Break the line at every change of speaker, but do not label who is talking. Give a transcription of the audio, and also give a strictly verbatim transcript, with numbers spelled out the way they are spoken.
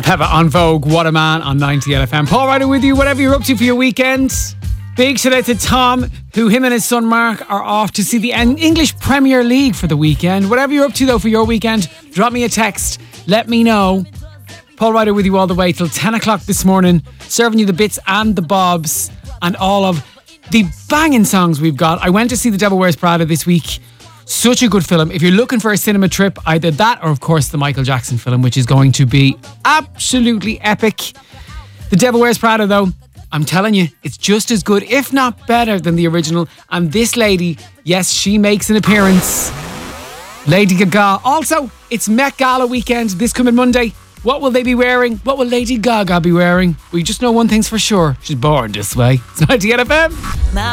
Have it on Vogue, What a Man on ninety L F M. Paul Ryder with you, whatever you're up to for your weekend. Big shout out to Tom, who him and his son Mark are off to see the English Premier League for the weekend. Whatever you're up to though for your weekend, drop me a text, let me know. Paul Ryder with you all the way till ten o'clock this morning, serving you the bits and the bobs and all of the banging songs we've got. I went to see The Devil Wears Prada this week. Such a good film. If you're looking for a cinema trip, either that or of course the Michael Jackson film, which is going to be absolutely epic. The Devil Wears Prada though, I'm telling you, it's just as good, if not better than the original. And this lady, yes, she makes an appearance. Lady Gaga. Also, it's Met Gala weekend this coming Monday. What will they be wearing? What will Lady Gaga be wearing? We just know one thing's for sure. She's born this way. It's ninety L F M.